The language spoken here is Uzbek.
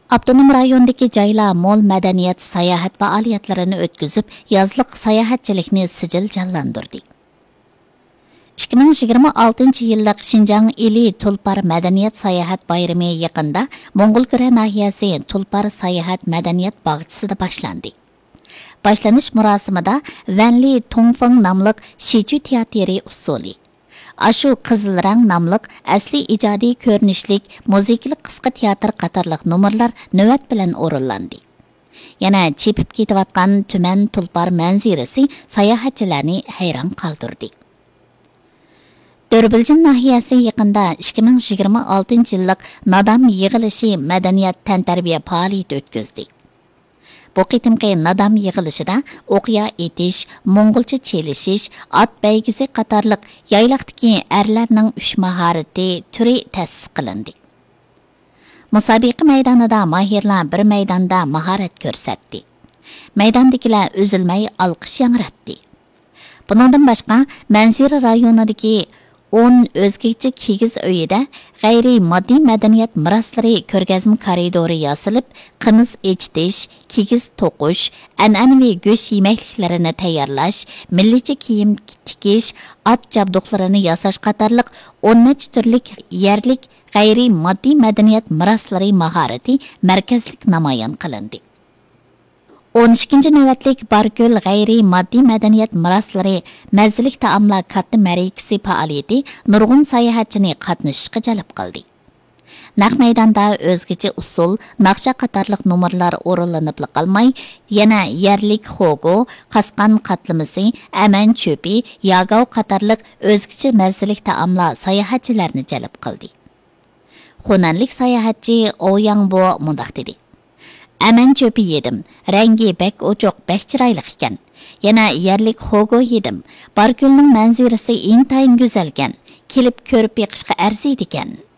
Abdunum rayonidagi joylar mo'l madaniyat sayohat faoliyatlarini o'tkazib, yozliq sayohatchilikni sijil jonlantirdi. 2026-yillik Xinjiang ili Tulpar madaniyat sayohat bayrami yaqinda Mo'ng'ulkura nahiyasi Tulpar sayohat madaniyat bog'chisida boshlandi. Boshlanish murosimida Vanli Tongfeng nomli Shichu teatri usuli Ashu qizil rang namlıq asli ijodiy ko'rinishlik muzikalik qisqa teatr qatorliq nomerlar navbat bilan o'rinlandi. Yana chepib ketayotgan tuman Tulpar manzirasi sayohatchilarni hayron qoldirdi. Dörbiljin nahiyasi yaqinda 2026-yillik Nadam yig'ilishi madaniyat tantarbiya faoliyati o'tkazdi. Bu qitimqi Nadam yig'ilishida o'qiya etish, Mo'ng'ulcha chelishish, at baygisi qatorliq yaylaqdagi erlarning 3 mahorati turi ta'sis qilindi. Musobaqa maydonida mahirlar bir maydonda mahorat ko'rsatdi. Maydondagilar uzilmay olqish yangratdi. Buningdan boshqa Manzira rayonidagi 10 o'zgacha kigiz uyida g'ayri moddiy madaniyat meroslari ko'rgazma koridori yosilib, qimiz echitish, kigiz to'qish, an'anaviy go'sht yemakliklarini tayyorlash, millicha kiyim tikish, at jabduqlarini yasash qatorliq 10 turlik yerlik g'ayri moddiy madaniyat meroslari mahorati markazlik namoyon qilindi. 12 navbatlik Bargul g'ayri moddiy madaniyat meroslari mazzilik taomlar katta ma'rikasi faoliyati nurg'un sayohatchini qatnashishga jalb qildi. Naq maydonda o'zgacha usul, naqsha qatorliq nomerlar o'rinlanib qolmay, yana yerlik xogo, qasqan qatlamisi, aman cho'pi, yagov qatorliq o'zgacha mazzilik taomlar sayohatchilarni jalb qildi. Xonanlik sayohatchi Oyangbo mundaq dedi: Aman cho'pi yedim. Rangi bek ochoq, bek chiroyli ekan. Yana yerlik xogo yedim. Bargulning manzirasi intayin go'zalgan. Kelib ko'rib beqishga arziydi ekan.